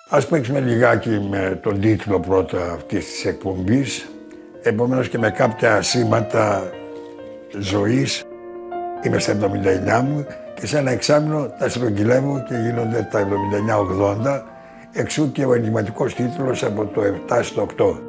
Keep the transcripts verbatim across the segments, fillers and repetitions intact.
Ας παίξουμε λιγάκι με τον τίτλο πρώτα αυτής της εκπομπής, επομένως και με κάποια σήματα ζωής. Είμαι στα εβδομήντα εννιά μου και σε ένα εξάμηνο τα στρογγυλεύω και γίνονται τα εβδομήντα εννιά ογδόντα, εξού και ο ενηγματικός τίτλος από το επτά στο οκτώ.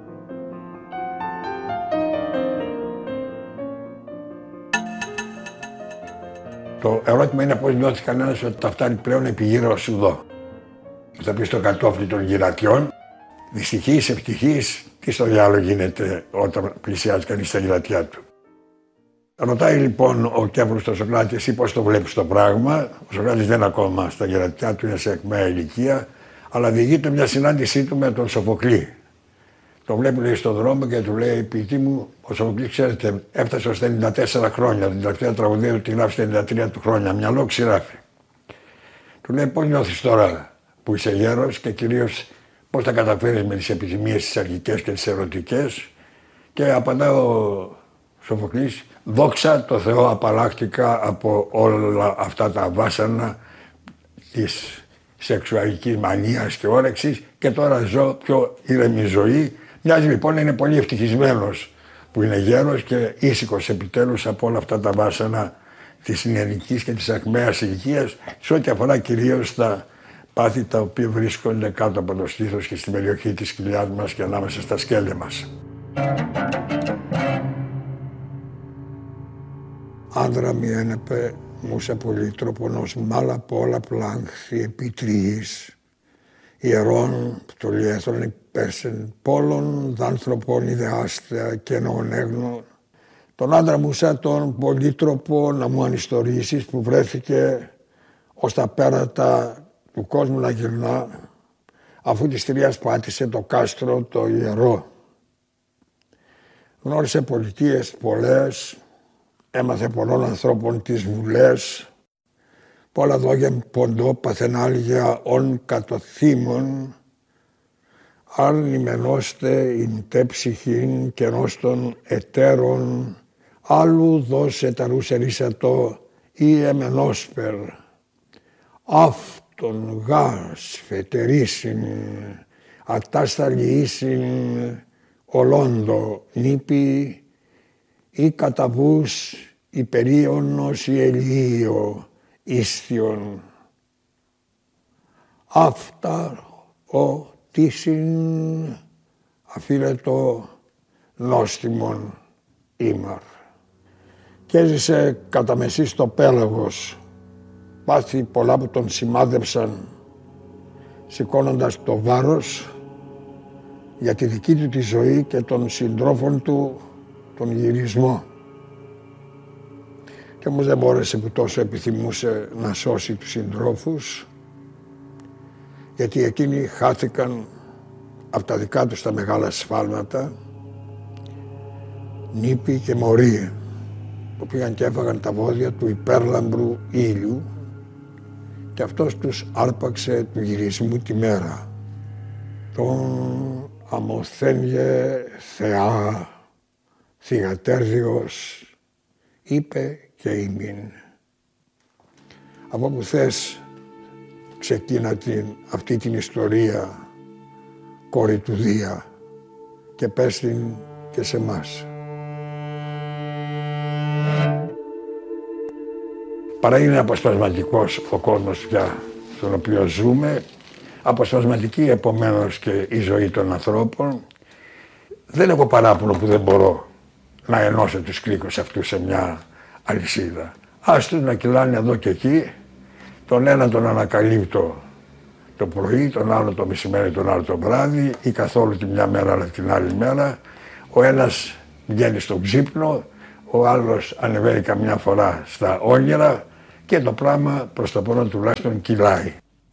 Το ερώτημα είναι πώς νιώθει κανένας ότι τα φτάνει πλέον επί γύρω σου εδώ. Θα πει στο κατόφλι των γυρατιών, δυστυχής, ευτυχής, τι στο διάλογο γίνεται όταν πλησιάζει κανείς στα γυρατιά του. Ρωτάει λοιπόν ο Κέφαλος τον Σωκράτη, εσύ πώς το βλέπεις το πράγμα. Ο Σωκράτης δεν είναι ακόμα στα γυρατιά του, είναι σε εκμαία ηλικία, αλλά διηγείται μια συνάντησή του με τον Σοφοκλή. Το βλέπει, λέει, στον δρόμο και του λέει: ποιητή μου, ο Σοφοκλής, ξέρετε, έφτασε ως ενενήντα τέσσερα χρόνια. Την τελευταία τραγωδία του τη γράφει στα ενενήντα τρία του χρόνια. Μυαλό ξηράφει. Του λέει: πώς νιώθεις τώρα που είσαι γέρος και κυρίως πώς τα καταφέρεις με τις επιθυμίες τις αρχικές και τις ερωτικές. Και απαντά ο Σοφοκλής: δόξα τω Θεώ, απαλλάχτηκα από όλα αυτά τα βάσανα της σεξουαλικής μανίας και όρεξης και τώρα ζω πιο ήρεμη ζωή. Μοιάζει λοιπόν να είναι πολύ ευτυχισμένος που είναι γέρος και ήσυχος επιτέλους από όλα αυτά τα βάσανα της νεανικής και της ακμαίας ηλικίας, σε ό,τι αφορά κυρίως τα πάθη τα οποία βρίσκονται κάτω από το στήθος και στην περιοχή της κοιλιάς μας και ανάμεσα στα σκέλια μας. Άντρα μη ένεπε μουσα πολύτροπον ως μάλα πόλα πλάγχθη επί τριής, ιερών πτωλιέθρον υπέρσεν πόλων δάνθρωπον ιδεάστεα και νοονέγνων. Τον άντρα μου σαν τον πολύτροπο να μου ανιστορήσεις που βρέθηκε ως τα πέρατα του κόσμου να γυρνά, αφού της Τρίας πάτησε το κάστρο το ιερό. Γνώρισε πολιτείες πολλές, έμαθε πολλών ανθρώπων τις βουλές, πολλά δόγια ποντό παθενάλγια ον κατοθήμων, αρνημενώστε ειν τε ψυχήν κενός των εταίρων, άλλου δώσε ταρούς ερίσατο ή εμενόσπερ. Αυτον γάς φετερίσιν, ατάσταλιήσιν, ολόντο νύπη, ή καταβούς υπερίωνος ή ελίιο ίσθιον. Αυτά ο τίσιν αφίλετο νόστιμον ήμαρ. Και έζησε κατά μεσή στο πέλαγος, πάθη πολλά που τον σημάδεψαν, σηκώνοντας το βάρος για τη δική του τη ζωή και των συντρόφων του τον γυρισμό. Και όμως δεν μπόρεσε που τόσο επιθυμούσε να σώσει τους συντρόφους, γιατί εκείνοι χάθηκαν από τα δικά τους τα μεγάλα σφάλματα, νήποι και μωροί, που πήγαν και έφαγαν τα βόδια του υπέρλαμπρου ήλιου και αυτός τους άρπαξε του γυρισμού τη μέρα. Τον αμοθένγε Θεά, θυγατέρδιος, είπε και ημίν. Από που θες ξεκίνα την, αυτή την ιστορία, κόρη του Δία, και πες την και σε μας. Παρά είναι αποσπασματικός ο κόσμος πια στον οποίο ζούμε, αποσπασματική επομένως και η ζωή των ανθρώπων, δεν έχω παράπονο που δεν μπορώ να ενώσω τους κρίκους αυτούς σε μια αλυσίδα. Ας τους να κυλάνε εδώ και εκεί, τον έναν τον ανακαλύπτω το πρωί, τον άλλο το μεσημέρι, τον άλλο το βράδυ ή καθόλου τη μια μέρα αλλά την άλλη μέρα. Ο ένας βγαίνει στον ξύπνο, ο άλλος ανεβαίνει καμιά φορά στα όνειρα και το πράγμα προς το πρώτο τουλάχιστον κυλάει.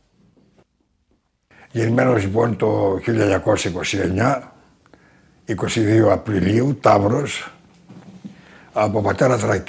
Γεννημένος λοιπόν το χίλια εννιακόσια είκοσι εννιά, είκοσι δύο Απριλίου, Ταύρος, από πατέρα